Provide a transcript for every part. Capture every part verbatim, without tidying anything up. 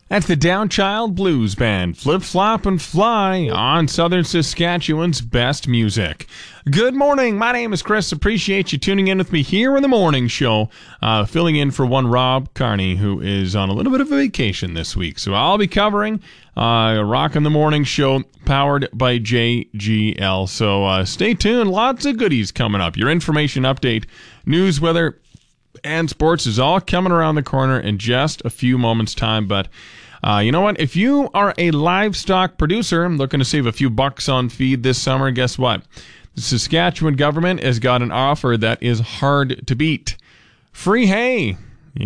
That's the Downchild Blues Band, Flip, Flop, and Fly on Southern Saskatchewan's best music. Good morning. My name is Chris. Appreciate you tuning in with me here in the morning show, uh, filling in for one Rob Carney, who is on a little bit of a vacation this week. So I'll be covering uh, Rockin' the Morning Show, powered by J G L. So uh, stay tuned. Lots of goodies coming up. Your information update, news, weather, and sports is all coming around the corner in just a few moments' time. But uh, you know what? If you are a livestock producer looking to save a few bucks on feed this summer, guess what? The Saskatchewan government has got an offer that is hard to beat. Free hay.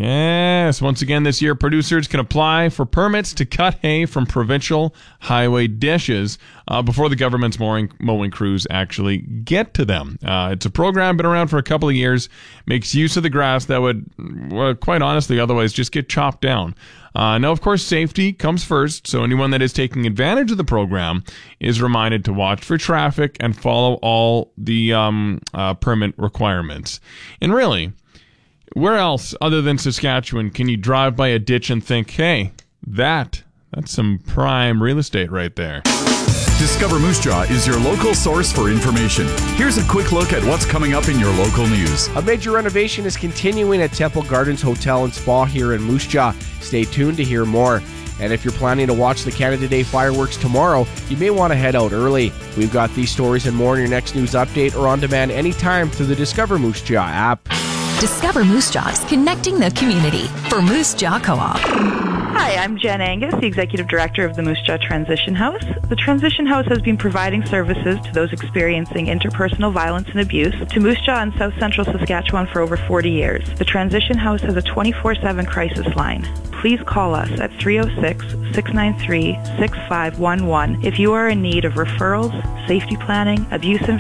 Yes, once again this year, producers can apply for permits to cut hay from provincial highway dishes uh, before the government's mowing, mowing crews actually get to them. Uh, it's a program been around for a couple of years, makes use of the grass that would, well, quite honestly, otherwise just get chopped down. Uh, now, of course, safety comes first, so anyone that is taking advantage of the program is reminded to watch for traffic and follow all the um, uh, permit requirements. And really, where else other than Saskatchewan can you drive by a ditch and think, hey, that, that's some prime real estate right there? Discover Moose Jaw is your local source for information. Here's a quick look at what's coming up in your local news. A major renovation is continuing at Temple Gardens Hotel and Spa here in Moose Jaw. Stay tuned to hear more. And if you're planning to watch the Canada Day fireworks tomorrow, you may want to head out early. We've got these stories and more in your next news update or on demand anytime through the Discover Moose Jaw app. Discover Moose Jaws, connecting the community for Moose Jaw Co-op. Hi, I'm Jen Angus, the Executive Director of the Moose Jaw Transition House. The Transition House has been providing services to those experiencing interpersonal violence and abuse to Moose Jaw and South Central Saskatchewan for over forty years. The Transition House has a twenty-four seven crisis line. Please call us at three oh six, six nine three, six five one one if you are in need of referrals, safety planning, abuse and